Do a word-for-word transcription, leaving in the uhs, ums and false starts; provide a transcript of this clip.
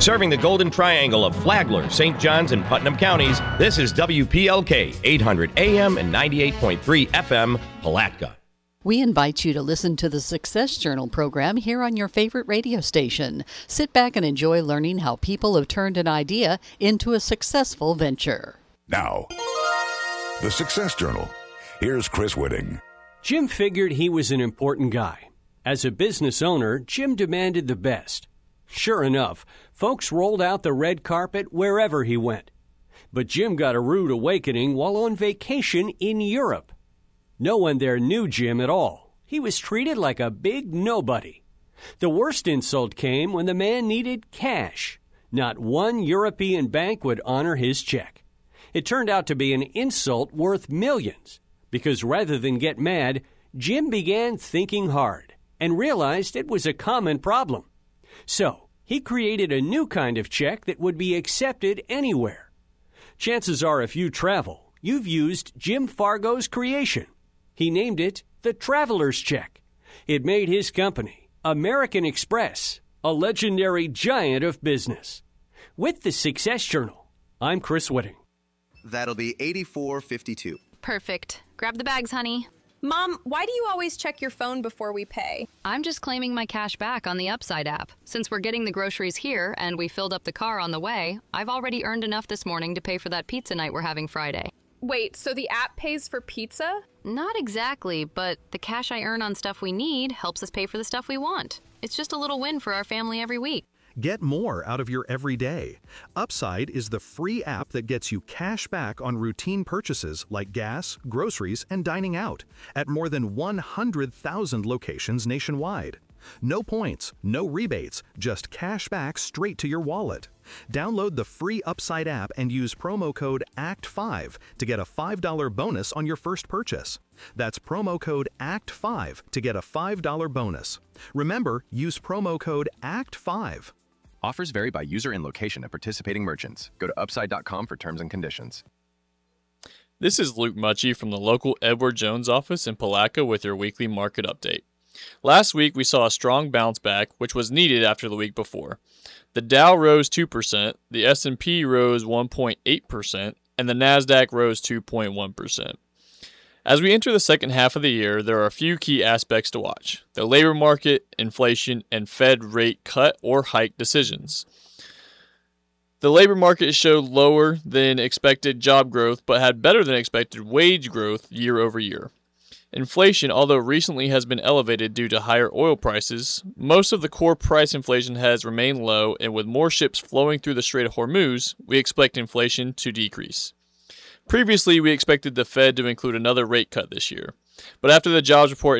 Serving the Golden Triangle of Flagler, Saint Johns, and Putnam counties, this is W P L K, eight hundred A M and ninety-eight point three F M, Palatka. We invite you to listen to the Success Journal program here on your favorite radio station. Sit back and enjoy learning how people have turned an idea into a successful venture. Now, the Success Journal. Here's Chris Whitting. Jim figured he was an important guy. As a business owner, Jim demanded the best. Sure enough, folks rolled out the red carpet wherever he went. But Jim got a rude awakening while on vacation in Europe. No one there knew Jim at all. He was treated like a big nobody. The worst insult came when the man needed cash. Not one European bank would honor his check. It turned out to be an insult worth millions, because rather than get mad, Jim began thinking hard and realized it was a common problem. So he created a new kind of check that would be accepted anywhere. Chances are if you travel, you've used Jim Fargo's creation. He named it the Traveler's Check. It made his company, American Express, a legendary giant of business. With the Success Journal, I'm Chris Whitting. That'll be eighty-four fifty-two. Perfect. Grab the bags, honey. Mom, why do you always check your phone before we pay? I'm just claiming my cash back on the Upside app. Since we're getting the groceries here and we filled up the car on the way, I've already earned enough this morning to pay for that pizza night we're having Friday. Wait, so the app pays for pizza? Not exactly, but the cash I earn on stuff we need helps us pay for the stuff we want. It's just a little win for our family every week. Get more out of your everyday. Upside is the free app that gets you cash back on routine purchases like gas, groceries, and dining out at more than one hundred thousand locations nationwide. No points, no rebates, just cash back straight to your wallet. Download the free Upside app and use promo code A C T five to get a five dollar bonus on your first purchase. That's promo code A C T five to get a five dollar bonus. Remember, use promo code A C T five. Offers vary by user and location of participating merchants. Go to upside dot com for terms and conditions. This is Luke Mucci from the local Edward Jones office in Palatka with your weekly market update. Last week, we saw a strong bounce back, which was needed after the week before. The Dow rose two percent, the S and P rose one point eight percent, and the NASDAQ rose two point one percent. As we enter the second half of the year, there are a few key aspects to watch: the labor market, inflation, and Fed rate cut or hike decisions. The labor market showed lower than expected job growth, but had better than expected wage growth year over year. Inflation, although recently has been elevated due to higher oil prices, most of the core price inflation has remained low, and with more ships flowing through the Strait of Hormuz, we expect inflation to decrease. Previously, we expected the Fed to include another rate cut this year, but after the jobs report